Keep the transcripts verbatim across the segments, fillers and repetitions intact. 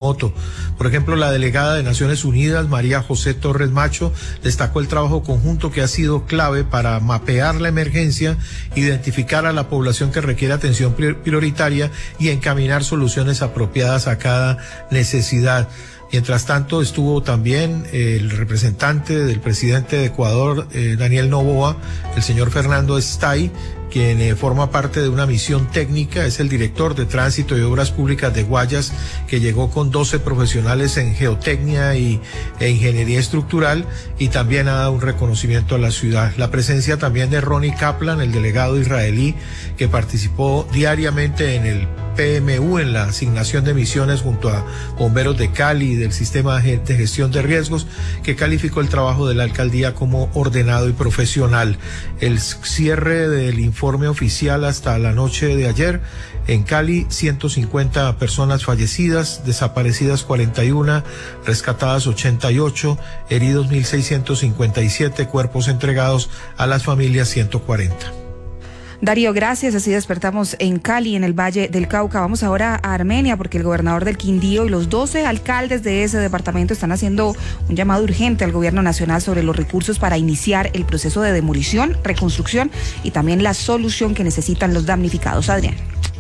terremoto. Por ejemplo, la delegada de Naciones Unidas, María José Torres Macho, destacó el trabajo conjunto que ha sido clave para mapear la emergencia, identificar a la población que requiere atención prioritaria y encaminar soluciones apropiadas a cada necesidad. Mientras tanto, estuvo también el representante del presidente de Ecuador, eh, Daniel Noboa, el señor Fernando Estay, quien eh, forma parte de una misión técnica, es el director de Tránsito y Obras Públicas de Guayas, que llegó con doce profesionales en geotecnia y, e ingeniería estructural, y también ha dado un reconocimiento a la ciudad. La presencia también de Ronnie Kaplan, el delegado israelí, que participó diariamente en el P M U, en la asignación de misiones junto a bomberos de Cali y del sistema de gestión de riesgos, que calificó el trabajo de la alcaldía como ordenado y profesional. El cierre del informe oficial hasta la noche de ayer: en Cali, ciento cincuenta personas fallecidas, desaparecidas cuarenta y uno, rescatadas ochenta y ocho, heridos mil seiscientos cincuenta y siete, cuerpos entregados a las familias ciento cuarenta. Darío, gracias. Así despertamos en Cali, en el Valle del Cauca. Vamos ahora a Armenia, porque el gobernador del Quindío y los doce alcaldes de ese departamento están haciendo un llamado urgente al gobierno nacional sobre los recursos para iniciar el proceso de demolición, reconstrucción y también la solución que necesitan los damnificados. Adrián.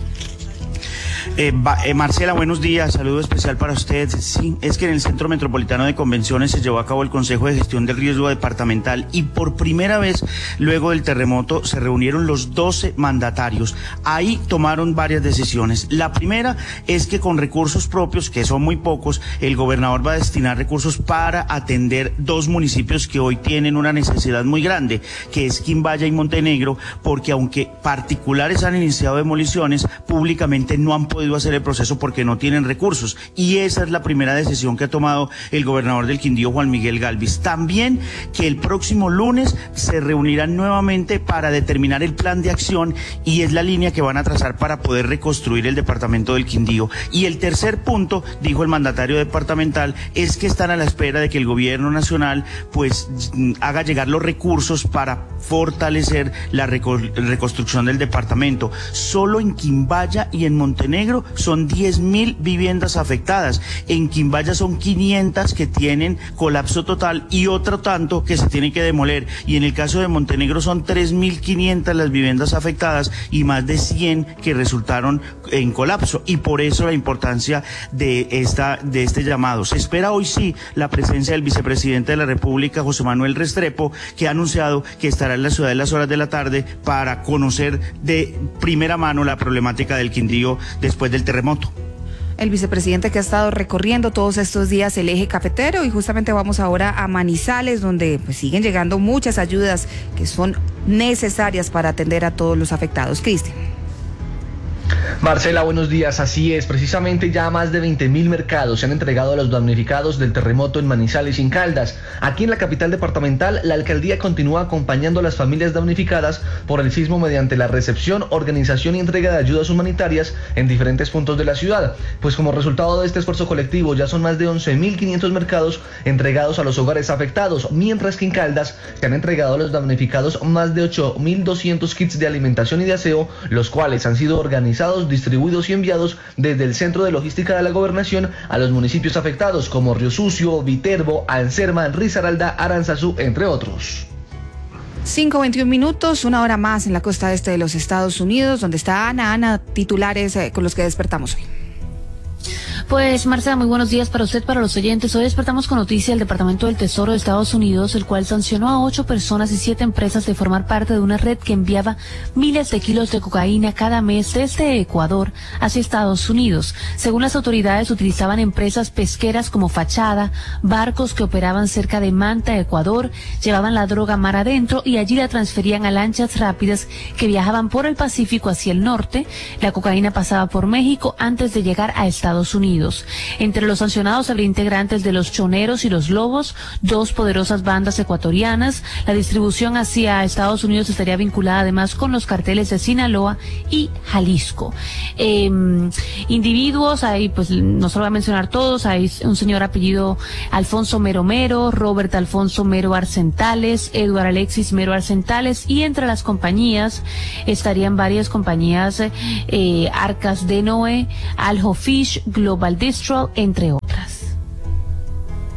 Eh, eh, Marcela, buenos días, saludo especial para usted. Sí, es que en el Centro Metropolitano de Convenciones se llevó a cabo el Consejo de Gestión del Riesgo Departamental y por primera vez luego del terremoto se reunieron los doce mandatarios. Ahí tomaron varias decisiones. La primera es que con recursos propios, que son muy pocos, el gobernador va a destinar recursos para atender dos municipios que hoy tienen una necesidad muy grande, que es Quimbaya y Montenegro, porque aunque particulares han iniciado demoliciones, públicamente no han podido hacer el proceso porque no tienen recursos, y esa es la primera decisión que ha tomado el gobernador del Quindío, Juan Miguel Galvis. También que el próximo lunes se reunirán nuevamente para determinar el plan de acción, y es la línea que van a trazar para poder reconstruir el departamento del Quindío. Y el tercer punto, dijo el mandatario departamental, es que están a la espera de que el gobierno nacional pues haga llegar los recursos para fortalecer la reconstrucción del departamento. Solo en Quimbaya y en Montenegro son diez mil viviendas afectadas. En Quimbaya son quinientas que tienen colapso total y otro tanto que se tienen que demoler. Y en el caso de Montenegro son tres mil quinientas las viviendas afectadas y más de cien que resultaron en colapso. Y por eso la importancia de esta de este llamado. Se espera hoy sí la presencia del vicepresidente de la República, José Manuel Restrepo, que ha anunciado que estará en la ciudad en las horas de la tarde para conocer de primera mano la problemática del Quindío después del terremoto. El vicepresidente que ha estado recorriendo todos estos días el eje cafetero, y justamente vamos ahora a Manizales, donde pues siguen llegando muchas ayudas que son necesarias para atender a todos los afectados. Cristian. Marcela, buenos días. Así es, precisamente ya más de veinte mil mercados se han entregado a los damnificados del terremoto en Manizales y en Caldas. Aquí en la capital departamental, la alcaldía continúa acompañando a las familias damnificadas por el sismo mediante la recepción, organización y entrega de ayudas humanitarias en diferentes puntos de la ciudad. Pues como resultado de este esfuerzo colectivo, ya son más de once mil quinientos mercados entregados a los hogares afectados, mientras que en Caldas se han entregado a los damnificados más de ocho mil doscientos kits de alimentación y de aseo, los cuales han sido organizados, distribuidos y enviados desde el Centro de Logística de la Gobernación a los municipios afectados como Río Sucio, Viterbo, Anserma, Risaralda, Aranzazú, entre otros. cinco veintiún minutos, una hora más en la costa este de los Estados Unidos, donde está Ana. Ana, titulares eh, con los que despertamos hoy. Pues Marcela, muy buenos días para usted, para los oyentes. Hoy despertamos con noticia del Departamento del Tesoro de Estados Unidos, el cual sancionó a ocho personas y siete empresas de formar parte de una red que enviaba miles de kilos de cocaína cada mes desde Ecuador hacia Estados Unidos. Según las autoridades, utilizaban empresas pesqueras como fachada, barcos que operaban cerca de Manta, Ecuador, llevaban la droga mar adentro y allí la transferían a lanchas rápidas que viajaban por el Pacífico hacia el norte. La cocaína pasaba por México antes de llegar a Estados Unidos. Entre los sancionados habría integrantes de los Choneros y los Lobos, dos poderosas bandas ecuatorianas. La distribución hacia Estados Unidos estaría vinculada además con los carteles de Sinaloa y Jalisco. Eh, individuos, hay, pues no se lo voy a mencionar todos, hay un señor apellido Alfonso Mero Mero, Robert Alfonso Mero Arcentales, Eduard Alexis Mero Arcentales, y entre las compañías estarían varias compañías, eh, Arcas de Noé, Aljo Fish, Global Distro, entre otros.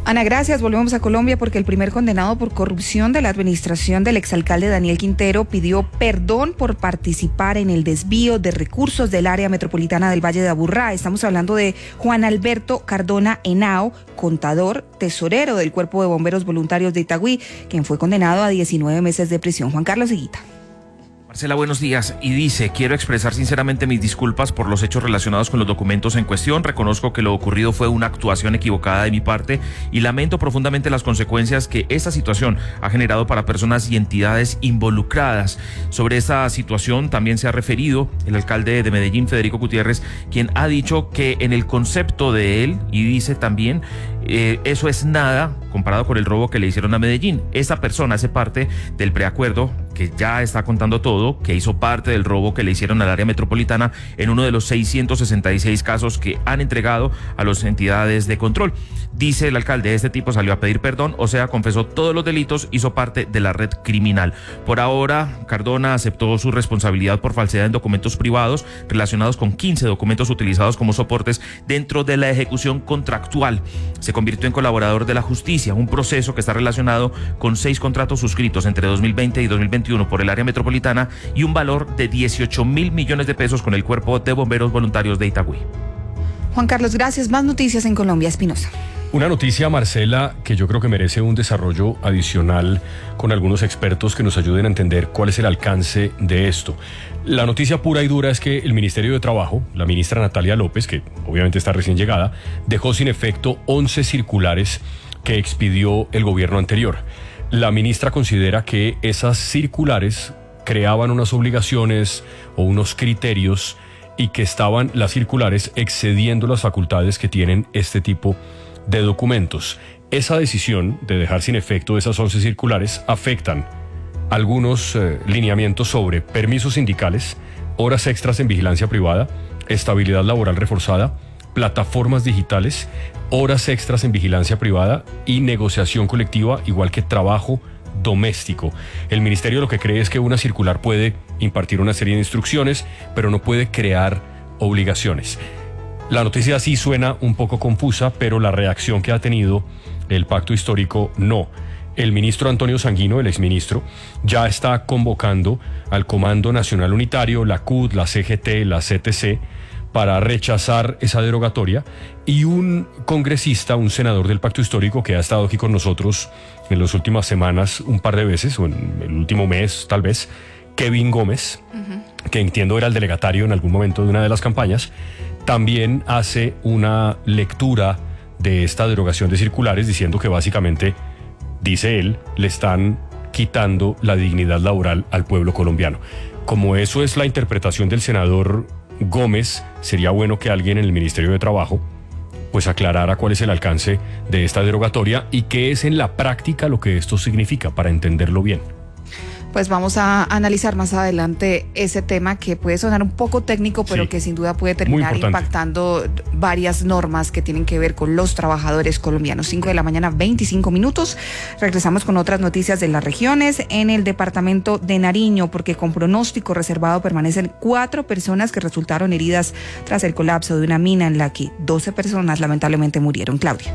Ana, gracias. Volvemos a Colombia porque el primer condenado por corrupción de la administración del exalcalde Daniel Quintero pidió perdón por participar en el desvío de recursos del área metropolitana del Valle de Aburrá. Estamos hablando de Juan Alberto Cardona Henao, contador, tesorero del Cuerpo de Bomberos Voluntarios de Itagüí, quien fue condenado a diecinueve meses de prisión. Juan Carlos Higuita. Marcela, buenos días. Y dice, quiero expresar sinceramente mis disculpas por los hechos relacionados con los documentos en cuestión. Reconozco que lo ocurrido fue una actuación equivocada de mi parte y lamento profundamente las consecuencias que esta situación ha generado para personas y entidades involucradas. Sobre esta situación también se ha referido el alcalde de Medellín, Federico Gutiérrez, quien ha dicho que en el concepto de él, y dice también, eh, eso es nada comparado con el robo que le hicieron a Medellín. Esta persona hace parte del preacuerdo que ya está contando todo, que hizo parte del robo que le hicieron al área metropolitana en uno de los seiscientos sesenta y seis casos que han entregado a las entidades de control. Dice el alcalde, este tipo salió a pedir perdón, o sea, confesó todos los delitos, hizo parte de la red criminal. Por ahora, Cardona aceptó su responsabilidad por falsedad en documentos privados relacionados con quince documentos utilizados como soportes dentro de la ejecución contractual. Se convirtió en colaborador de la justicia, un proceso que está relacionado con seis contratos suscritos entre dos mil veinte y dos mil veintiuno por el área metropolitana y un valor de dieciocho mil millones de pesos con el Cuerpo de Bomberos Voluntarios de Itagüí. Juan Carlos, gracias. Más noticias en Colombia. Espinosa. Una noticia, Marcela, que yo creo que merece un desarrollo adicional con algunos expertos que nos ayuden a entender cuál es el alcance de esto. La noticia pura y dura es que el Ministerio de Trabajo, la ministra Natalia López, que obviamente está recién llegada, dejó sin efecto once circulares que expidió el gobierno anterior. La ministra considera que esas circulares creaban unas obligaciones o unos criterios y que estaban las circulares excediendo las facultades que tienen este tipo de documentos. Esa decisión de dejar sin efecto esas once circulares afectan algunos eh, lineamientos sobre permisos sindicales, horas extras en vigilancia privada, estabilidad laboral reforzada, plataformas digitales, horas extras en vigilancia privada y negociación colectiva, igual que trabajo doméstico. El ministerio lo que cree es que una circular puede impartir una serie de instrucciones, pero no puede crear obligaciones. La noticia sí suena un poco confusa, pero la reacción que ha tenido el pacto histórico no. El ministro Antonio Sanguino, el exministro, ya está convocando al Comando Nacional Unitario, la C U T, la C G T, la C T C, para rechazar esa derogatoria, y un congresista, un senador del pacto histórico que ha estado aquí con nosotros en las últimas semanas un par de veces, o en el último mes tal vez, Kevin Gómez, uh-huh. que entiendo era el delegatario en algún momento de una de las campañas, también hace una lectura de esta derogación de circulares diciendo que básicamente, dice él, le están quitando la dignidad laboral al pueblo colombiano. Como eso es la interpretación del senador Gómez, sería bueno que alguien en el Ministerio de Trabajo pues aclarara cuál es el alcance de esta derogatoria y qué es en la práctica lo que esto significa para entenderlo bien. Pues vamos a analizar más adelante ese tema que puede sonar un poco técnico, pero sí, que sin duda puede terminar impactando varias normas que tienen que ver con los trabajadores colombianos. cinco de la mañana, veinticinco minutos. Regresamos con otras noticias de las regiones. En el departamento de Nariño, porque con pronóstico reservado permanecen cuatro personas que resultaron heridas tras el colapso de una mina en la que doce personas lamentablemente murieron. Claudia.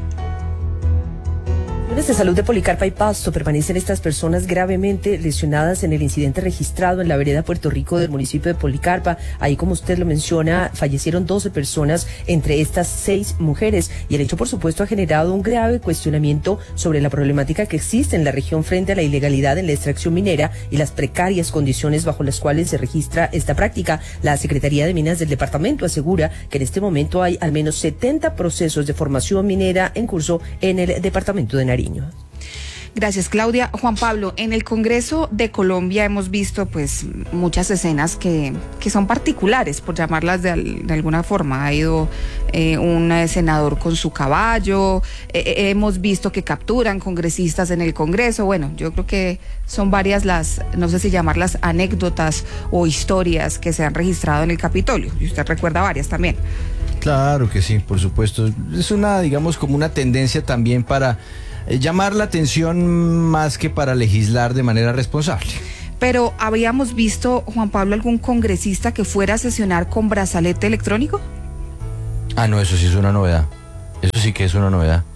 De salud de Policarpa y Pasto permanecen estas personas gravemente lesionadas en el incidente registrado en la vereda Puerto Rico del municipio de Policarpa. Ahí, como usted lo menciona, fallecieron doce personas, entre estas seis mujeres, y el hecho, por supuesto, ha generado un grave cuestionamiento sobre la problemática que existe en la región frente a la ilegalidad en la extracción minera y las precarias condiciones bajo las cuales se registra esta práctica. La Secretaría de Minas del departamento asegura que en este momento hay al menos setenta procesos de formación minera en curso en el departamento de Nariño. Gracias, Claudia. Juan Pablo, en el Congreso de Colombia hemos visto pues muchas escenas que, que son particulares, por llamarlas de, de alguna forma. Ha ido eh, un senador con su caballo, eh, hemos visto que capturan congresistas en el Congreso. Bueno, yo creo que son varias las, no sé si llamarlas anécdotas o historias que se han registrado en el Capitolio. Y usted recuerda varias también. Claro que sí, por supuesto. Es una, digamos, como una tendencia también para llamar la atención más que para legislar de manera responsable. Pero ¿habíamos visto, Juan Pablo, algún congresista que fuera a sesionar con brazalete electrónico? Ah, no, eso sí es una novedad. Eso sí que es una novedad.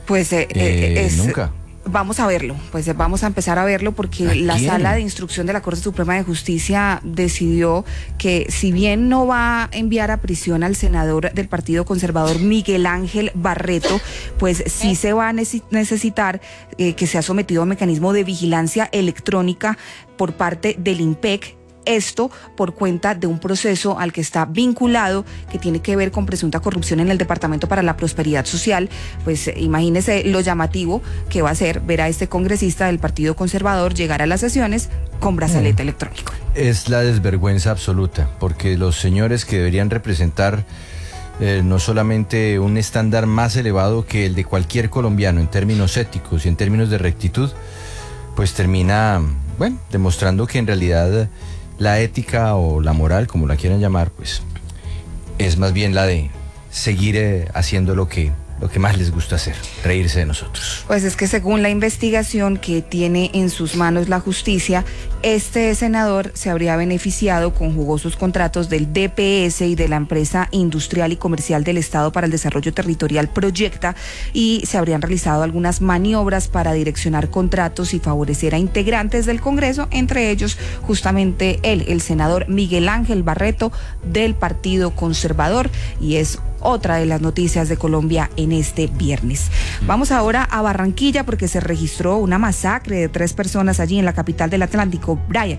Pues eh, Eh, es... nunca. Vamos a verlo, pues vamos a empezar a verlo porque la quién? Sala de Instrucción de la Corte Suprema de Justicia decidió que si bien no va a enviar a prisión al senador del Partido Conservador Miguel Ángel Barreto, pues sí se va a necesitar eh, que sea sometido a un mecanismo de vigilancia electrónica por parte del INPEC. Esto por cuenta de un proceso al que está vinculado, que tiene que ver con presunta corrupción en el Departamento para la Prosperidad Social. Pues eh, imagínese lo llamativo que va a ser ver a este congresista del Partido Conservador llegar a las sesiones con brazalete mm. electrónico. Es la desvergüenza absoluta, porque los señores que deberían representar eh, no solamente un estándar más elevado que el de cualquier colombiano en términos éticos y en términos de rectitud, pues termina, bueno, demostrando que en realidad la ética o la moral, como la quieran llamar, pues es más bien la de seguir eh, haciendo lo que, lo que más les gusta hacer, reírse de nosotros. Pues es que según la investigación que tiene en sus manos la justicia, este senador se habría beneficiado con jugosos contratos del D P S y de la empresa industrial y comercial del Estado para el Desarrollo Territorial Proyecta, y se habrían realizado algunas maniobras para direccionar contratos y favorecer a integrantes del Congreso, entre ellos justamente él, el senador Miguel Ángel Barreto del Partido Conservador, y es otra de las noticias de Colombia en este viernes. Vamos ahora a Barranquilla porque se registró una masacre de tres personas allí en la capital del Atlántico. Brian.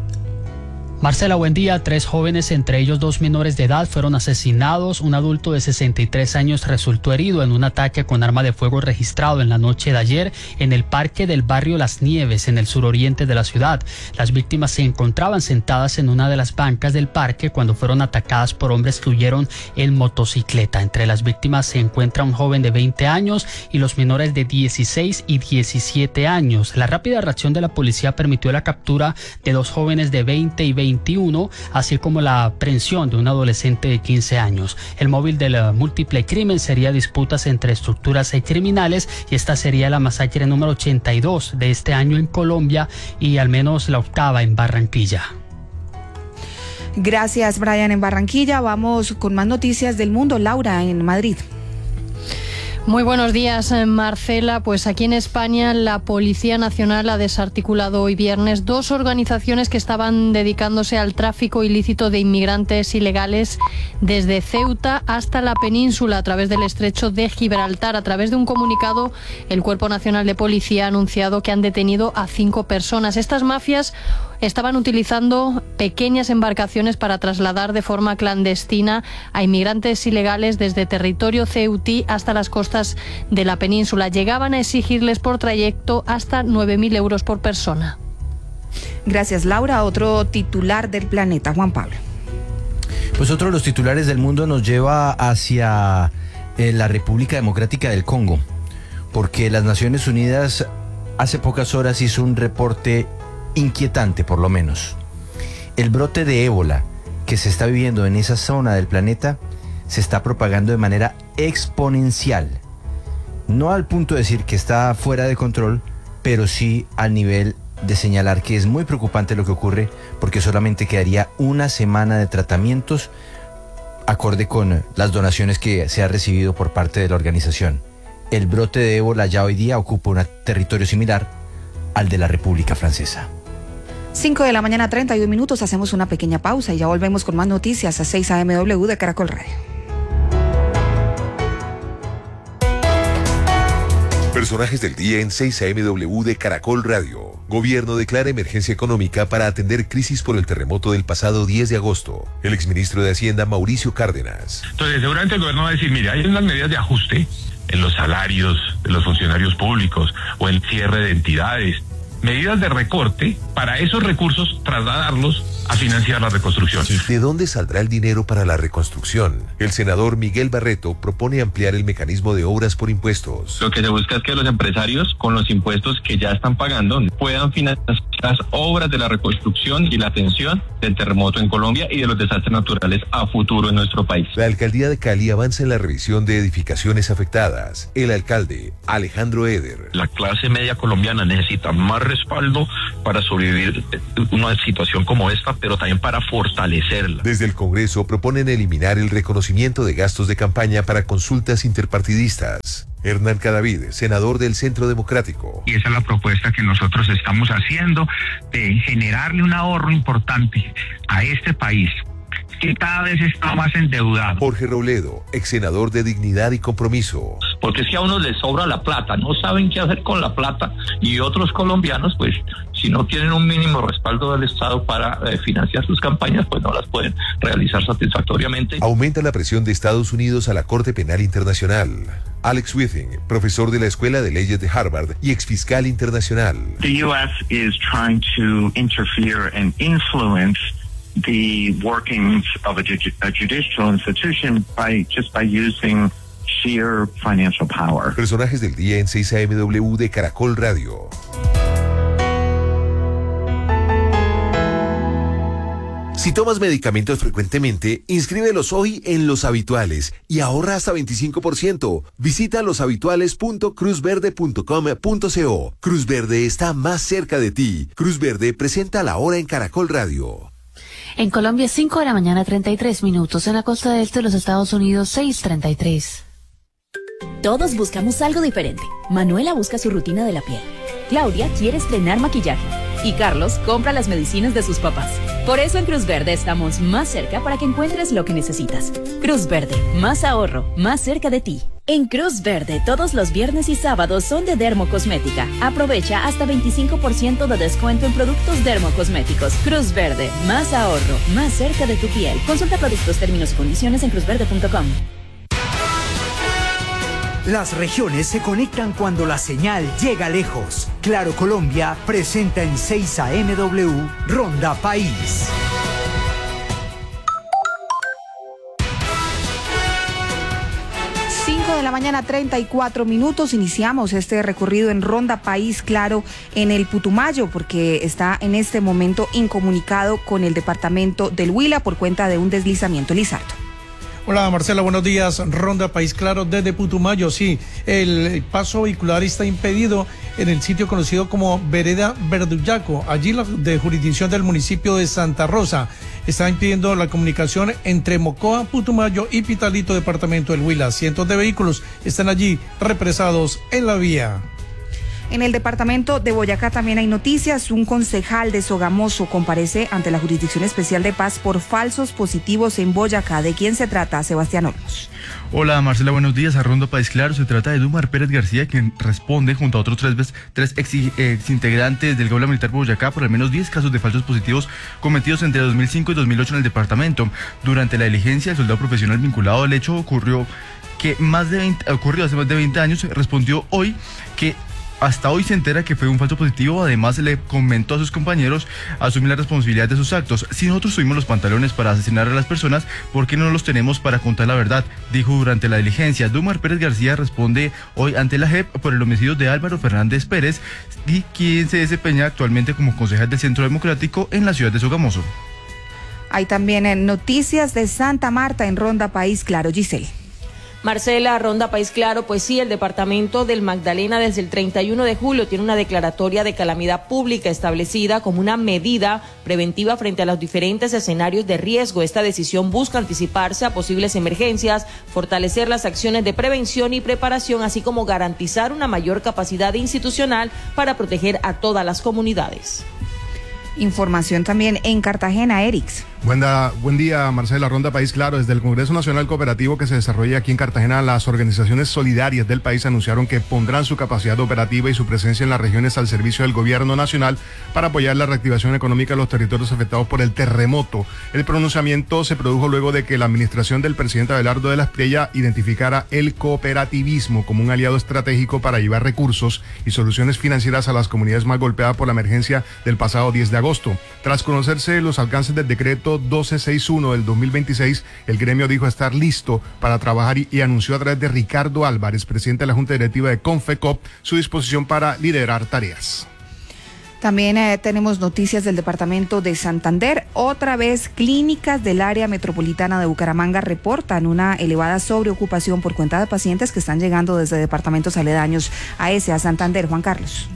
Marcela, buen día. Tres jóvenes, entre ellos dos menores de edad, fueron asesinados. Un adulto de sesenta y tres años resultó herido en un ataque con arma de fuego registrado en la noche de ayer en el parque del barrio Las Nieves, en el suroriente de la ciudad. Las víctimas se encontraban sentadas en una de las bancas del parque cuando fueron atacadas por hombres que huyeron en motocicleta. Entre las víctimas se encuentra un joven de veinte años y los menores de dieciséis y diecisiete años. La rápida reacción de la policía permitió la captura de dos jóvenes de veinte y veintiuno, así como la aprehensión de un adolescente de quince años. El móvil del múltiple crimen sería disputas entre estructuras criminales, y esta sería la masacre número ochenta y dos de este año en Colombia y al menos la octava en Barranquilla. Gracias, Brian, en Barranquilla. Vamos con más noticias del mundo. Laura, en Madrid. Muy buenos días, Marcela. Pues aquí en España la Policía Nacional ha desarticulado hoy viernes dos organizaciones que estaban dedicándose al tráfico ilícito de inmigrantes ilegales desde Ceuta hasta la península a través del estrecho de Gibraltar. A través de un comunicado, el Cuerpo Nacional de Policía ha anunciado que han detenido a cinco personas. Estas mafias estaban utilizando pequeñas embarcaciones para trasladar de forma clandestina a inmigrantes ilegales desde territorio ceutí hasta las costas de la península. Llegaban a exigirles por trayecto hasta nueve mil euros por persona. Gracias, Laura. Otro titular del planeta, Juan Pablo. Pues otro de los titulares del mundo nos lleva hacia eh, la República Democrática del Congo, porque las Naciones Unidas hace pocas horas hizo un reporte inquietante, por lo menos. El brote de ébola que se está viviendo en esa zona del planeta se está propagando de manera exponencial. No al punto de decir que está fuera de control, pero sí al nivel de señalar que es muy preocupante lo que ocurre, porque solamente quedaría una semana de tratamientos acorde con las donaciones que se ha recibido por parte de la organización. El brote de ébola ya hoy día ocupa un territorio similar al de la República Francesa. cinco de la mañana, treinta y un minutos, hacemos una pequeña pausa y ya volvemos con más noticias a seis A M W de Caracol Radio. Personajes del día en seis A M W de Caracol Radio. Gobierno declara emergencia económica para atender crisis por el terremoto del pasado diez de agosto. El exministro de Hacienda, Mauricio Cárdenas. Entonces, seguramente el gobierno va a decir, mire, hay unas medidas de ajuste en los salarios de los funcionarios públicos o en cierre de entidades. Medidas de recorte para esos recursos trasladarlos a financiar la reconstrucción. ¿De dónde saldrá el dinero para la reconstrucción? El senador Miguel Barreto propone ampliar el mecanismo de obras por impuestos. Lo que se busca es que los empresarios, con los impuestos que ya están pagando, puedan financiar las obras de la reconstrucción y la atención del terremoto en Colombia y de los desastres naturales a futuro en nuestro país. La alcaldía de Cali avanza en la revisión de edificaciones afectadas. El alcalde, Alejandro Eder. La clase media colombiana necesita más respaldo para sobrevivir una situación como esta, pero también para fortalecerla. Desde el Congreso proponen eliminar el reconocimiento de gastos de campaña para consultas interpartidistas. Hernán Cadavid, senador del Centro Democrático. Y esa es la propuesta que nosotros estamos haciendo, de generarle un ahorro importante a este país, que cada vez está más endeudado. Jorge Robledo, ex senador de Dignidad y Compromiso. Porque si a uno les sobra la plata, no saben qué hacer con la plata, y otros colombianos, pues, si no tienen un mínimo respaldo del Estado para eh, financiar sus campañas, pues no las pueden realizar satisfactoriamente. Aumenta la presión de Estados Unidos a la Corte Penal Internacional. Alex Withing, profesor de la Escuela de Leyes de Harvard y exfiscal internacional. The U S is trying to interfere and influence the workings of a, ju a judicial institution by just by using sheer financial power. Personajes del día en seis A M W de Caracol Radio. Si tomas medicamentos frecuentemente, inscríbelos hoy en Los Habituales y ahorra hasta veinticinco por ciento. Visita loshabituales punto cruz verde punto com punto co. Cruz Verde está más cerca de ti. Cruz Verde presenta la hora en Caracol Radio. En Colombia, cinco de la mañana, treinta y tres minutos. En la costa este de los Estados Unidos, seis treinta y tres. Todos buscamos algo diferente. Manuela busca su rutina de la piel. Claudia quiere estrenar maquillaje. Y Carlos compra las medicinas de sus papás. Por eso en Cruz Verde estamos más cerca para que encuentres lo que necesitas. Cruz Verde, más ahorro, más cerca de ti. En Cruz Verde, todos los viernes y sábados son de Dermocosmética. Aprovecha hasta veinticinco por ciento de descuento en productos dermocosméticos. Cruz Verde, más ahorro, más cerca de tu piel. Consulta productos, términos y condiciones en cruz verde punto com. Las regiones se conectan cuando la señal llega lejos. Claro Colombia presenta en seis A M W Ronda País. cinco de la mañana, treinta y cuatro minutos. Iniciamos este recorrido en Ronda País Claro en el Putumayo, porque está en este momento incomunicado con el departamento del Huila por cuenta de un deslizamiento. Lizardo. Hola Marcela, buenos días. Ronda País Claro desde Putumayo. Sí, el paso vehicular está impedido en el sitio conocido como Vereda Verdullaco, allí la de jurisdicción del municipio de Santa Rosa. Está impidiendo la comunicación entre Mocoa, Putumayo y Pitalito, departamento del Huila. Cientos de vehículos están allí represados en la vía. En el departamento de Boyacá también hay noticias. Un concejal de Sogamoso comparece ante la Jurisdicción Especial de Paz por falsos positivos en Boyacá. ¿De quién se trata? Sebastián Olmos. Hola Marcela, buenos días. A Ronda País Claro se trata de Dumar Pérez García, quien responde junto a otros tres, tres ex, ex integrantes del Gaula Militar Boyacá por al menos diez casos de falsos positivos cometidos entre dos mil cinco y dos mil ocho en el departamento. Durante la diligencia, el soldado profesional vinculado al hecho ocurrió que más de veinte, ocurrió hace más de veinte años, respondió hoy que hasta hoy se entera que fue un falso positivo. Además le comentó a sus compañeros asumir la responsabilidad de sus actos. Si nosotros tuvimos los pantalones para asesinar a las personas, ¿por qué no los tenemos para contar la verdad?, dijo durante la diligencia. Dumar Pérez García responde hoy ante la J E P por el homicidio de Álvaro Fernández Pérez, y quien se desempeña actualmente como concejal del Centro Democrático en la ciudad de Sogamoso. Hay también noticias de Santa Marta en Ronda País Claro. Giselle. Marcela, Ronda País Claro, pues sí, el departamento del Magdalena desde el treinta y uno de julio tiene una declaratoria de calamidad pública establecida como una medida preventiva frente a los diferentes escenarios de riesgo. Esta decisión busca anticiparse a posibles emergencias, fortalecer las acciones de prevención y preparación, así como garantizar una mayor capacidad institucional para proteger a todas las comunidades. Información también en Cartagena, Erix. Buen, da, buen día, Marcela. Ronda País Claro. Desde el Congreso Nacional Cooperativo que se desarrolla aquí en Cartagena, las organizaciones solidarias del país anunciaron que pondrán su capacidad operativa y su presencia en las regiones al servicio del gobierno nacional para apoyar la reactivación económica de los territorios afectados por el terremoto. El pronunciamiento se produjo luego de que la administración del presidente Abelardo de la Espriella identificara el cooperativismo como un aliado estratégico para llevar recursos y soluciones financieras a las comunidades más golpeadas por la emergencia del pasado diez de agosto. Tras conocerse los alcances del decreto doce sesenta y uno del dos mil veintiséis, el gremio dijo estar listo para trabajar y, y anunció a través de Ricardo Álvarez, presidente de la Junta Directiva de Confecop, su disposición para liderar tareas. También eh, tenemos noticias del departamento de Santander. Otra vez, clínicas del área metropolitana de Bucaramanga reportan una elevada sobreocupación por cuenta de pacientes que están llegando desde departamentos aledaños a ese, a Santander. Juan Carlos.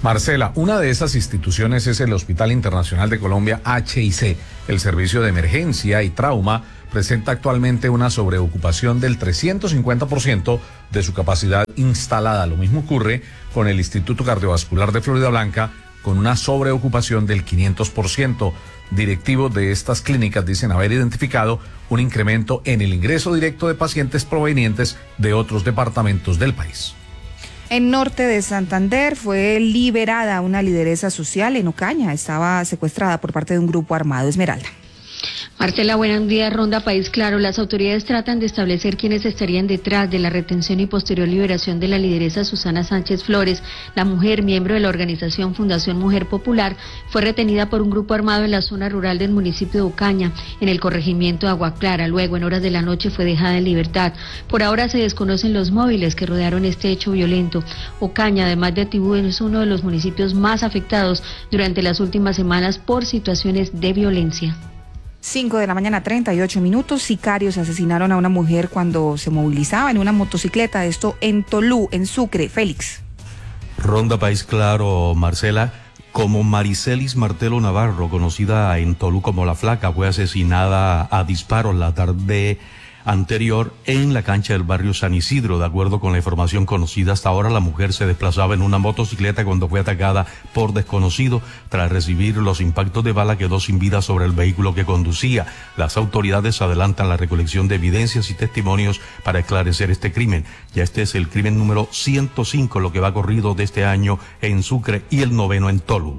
Marcela, una de esas instituciones es el Hospital Internacional de Colombia, H I C. El servicio de emergencia y trauma presenta actualmente una sobreocupación del trescientos cincuenta por ciento de su capacidad instalada. Lo mismo ocurre con el Instituto Cardiovascular de Florida Blanca, con una sobreocupación del quinientos por ciento. Directivos de estas clínicas dicen haber identificado un incremento en el ingreso directo de pacientes provenientes de otros departamentos del país. En norte de Santander fue liberada una lideresa social en Ocaña. Estaba secuestrada por parte de un grupo armado. Esmeralda. Marcela, buenos días. Ronda País Claro. Las autoridades tratan de establecer quiénes estarían detrás de la retención y posterior liberación de la lideresa Susana Sánchez Flores. La mujer, miembro de la organización Fundación Mujer Popular, fue retenida por un grupo armado en la zona rural del municipio de Ocaña, en el corregimiento de Agua Clara. Luego, en horas de la noche, fue dejada en libertad. Por ahora se desconocen los móviles que rodearon este hecho violento. Ocaña, además de Tibú, es uno de los municipios más afectados durante las últimas semanas por situaciones de violencia. cinco de la mañana, treinta y ocho minutos. Sicarios asesinaron a una mujer cuando se movilizaba en una motocicleta. Esto en Tolú, en Sucre. Félix. Ronda País Claro, Marcela. Como Maricelis Martelo Navarro, conocida en Tolú como La Flaca, fue asesinada a disparos la tarde anterior en la cancha del barrio San Isidro. De acuerdo con la información conocida hasta ahora, la mujer se desplazaba en una motocicleta cuando fue atacada por desconocido. Tras recibir los impactos de bala, quedó sin vida sobre el vehículo que conducía. Las autoridades adelantan la recolección de evidencias y testimonios para esclarecer este crimen. Ya este es el crimen número ciento cinco, lo que va corrido de este año en Sucre, y el noveno en Tolú.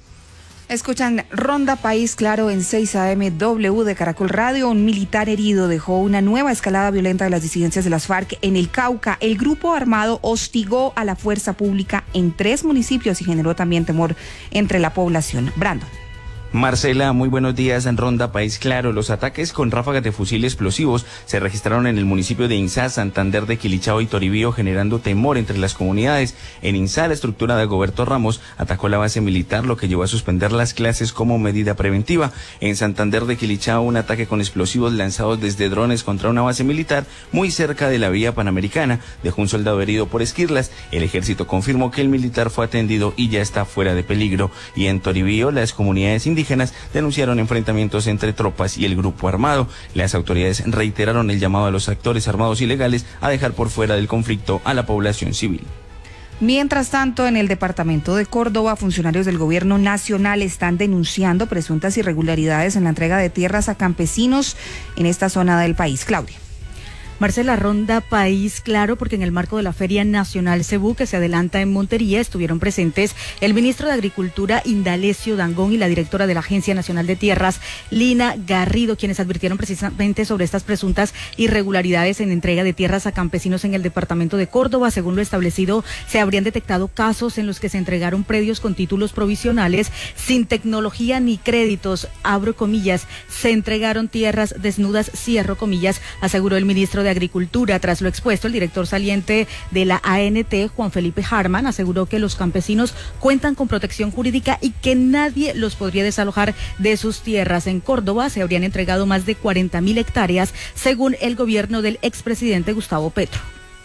Escuchan Ronda País Claro en seis A M W de Caracol Radio. Un militar herido dejó una nueva escalada violenta de las disidencias de las FARC en el Cauca. El grupo armado hostigó a la fuerza pública en tres municipios y generó también temor entre la población. Brandon. Marcela, muy buenos días. En Ronda País Claro, los ataques con ráfagas de fusil explosivos se registraron en el municipio de Inzá, Santander de Quilichao y Toribío, generando temor entre las comunidades. En Inzá, la estructura de Goberto Ramos atacó la base militar, lo que llevó a suspender las clases como medida preventiva. En Santander de Quilichao, un ataque con explosivos lanzados desde drones contra una base militar muy cerca de la vía panamericana dejó un soldado herido por esquirlas. El ejército confirmó que el militar fue atendido y ya está fuera de peligro. Y en Toribío, las comunidades indígenas indígenas denunciaron enfrentamientos entre tropas y el grupo armado. Las autoridades reiteraron el llamado a los actores armados ilegales a dejar por fuera del conflicto a la población civil. Mientras tanto, en el departamento de Córdoba, funcionarios del gobierno nacional están denunciando presuntas irregularidades en la entrega de tierras a campesinos en esta zona del país. Claudia. Marcela, Ronda País Claro, porque en el marco de la Feria Nacional Cebú, que se adelanta en Montería, estuvieron presentes el ministro de Agricultura, Indalecio Dangond, y la directora de la Agencia Nacional de Tierras, Lina Garrido, quienes advirtieron precisamente sobre estas presuntas irregularidades en entrega de tierras a campesinos en el departamento de Córdoba. Según lo establecido, se habrían detectado casos en los que se entregaron predios con títulos provisionales sin tecnología ni créditos, abro comillas, se entregaron tierras desnudas, cierro comillas, aseguró el ministro de Agricultura. Tras lo expuesto, el director saliente de la A N T, Juan Felipe Harman, aseguró que los campesinos cuentan con protección jurídica y que nadie los podría desalojar de sus tierras. En Córdoba se habrían entregado más de cuarenta mil hectáreas, según el gobierno del expresidente Gustavo Petro.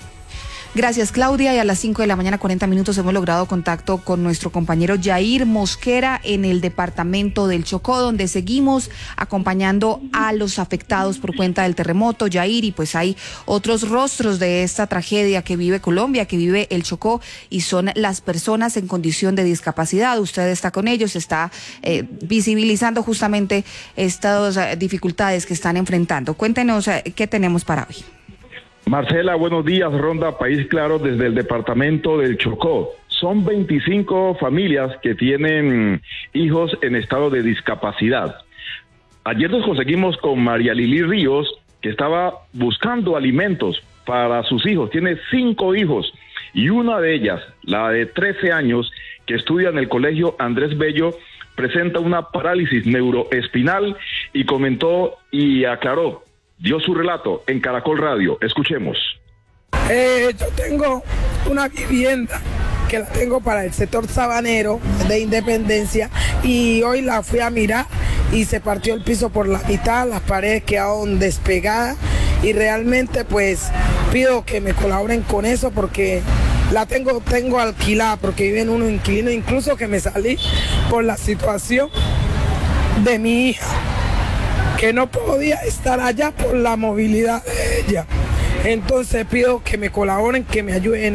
Gracias, Claudia. Y a las cinco de la mañana, cuarenta minutos, hemos logrado contacto con nuestro compañero Jair Mosquera en el departamento del Chocó, donde seguimos acompañando a los afectados por cuenta del terremoto. Jair, y pues hay otros rostros de esta tragedia que vive Colombia, que vive el Chocó, y son las personas en condición de discapacidad. Usted está con ellos, está eh, visibilizando justamente estas uh, dificultades que están enfrentando. Cuéntenos uh, qué tenemos para hoy. Marcela, buenos días. Ronda País Claro desde el departamento del Chocó. Son veinticinco familias que tienen hijos en estado de discapacidad. Ayer nos conseguimos con María Lili Ríos, que estaba buscando alimentos para sus hijos. Tiene cinco hijos y una de ellas, la de trece años, que estudia en el colegio Andrés Bello, presenta una parálisis neuroespinal y comentó y aclaró. Dio su relato en Caracol Radio. Escuchemos. Eh, yo tengo una vivienda que la tengo para el sector sabanero de Independencia y hoy la fui a mirar y se partió el piso por la mitad, las paredes quedaron despegadas y realmente pues pido que me colaboren con eso porque la tengo, tengo alquilada porque vive en un inquilino, incluso que me salí por la situación de mi hija, que no podía estar allá por la movilidad de ella. Entonces pido que me colaboren, que me ayuden.